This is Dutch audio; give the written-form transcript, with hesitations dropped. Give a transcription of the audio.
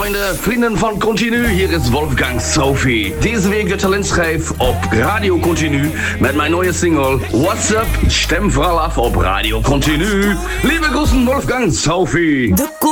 Freunde, Vrienden von Continu, hier ist Wolfgang Sophie. Diese Week de Talentschijf op Radio Continu met mijn nieuwe single What's Up, stem vooral af op Radio Continu. Liebe Großen, Wolfgang Sophie.